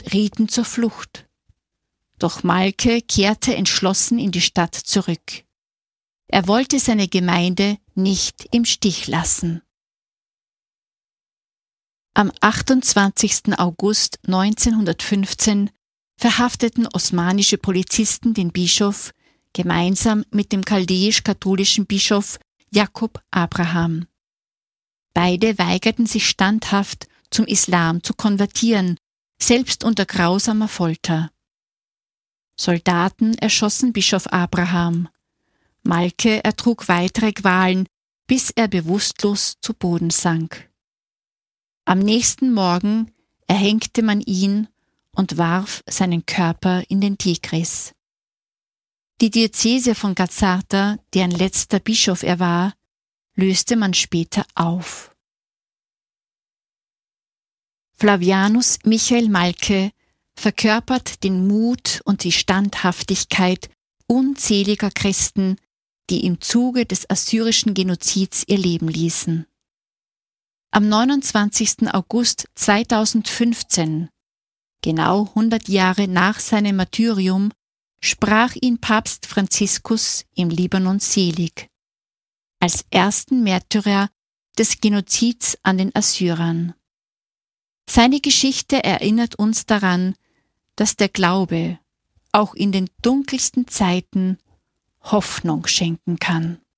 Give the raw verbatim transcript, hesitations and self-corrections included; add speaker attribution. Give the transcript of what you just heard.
Speaker 1: rieten zur Flucht. Doch Malke kehrte entschlossen in die Stadt zurück. Er wollte seine Gemeinde nicht im Stich lassen. Am achtundzwanzigsten August neunzehnhundertfünfzehn verhafteten osmanische Polizisten den Bischof gemeinsam mit dem chaldäisch-katholischen Bischof Jakob Abraham. Beide weigerten sich standhaft, zum Islam zu konvertieren, selbst unter grausamer Folter. Soldaten erschossen Bischof Abraham. Malke ertrug weitere Qualen, bis er bewusstlos zu Boden sank. Am nächsten Morgen erhängte man ihn und warf seinen Körper in den Tigris. Die Diözese von Caserta, deren letzter Bischof er war, löste man später auf. Flavianus Michael Malke verkörpert den Mut und die Standhaftigkeit unzähliger Christen, die im Zuge des assyrischen Genozids ihr Leben ließen. Am neunundzwanzigsten August zweitausendfünfzehn, genau hundert Jahre nach seinem Martyrium, sprach ihn Papst Franziskus im Libanon selig, als ersten Märtyrer des Genozids an den Assyrern. Seine Geschichte erinnert uns daran, dass der Glaube auch in den dunkelsten Zeiten Hoffnung schenken kann.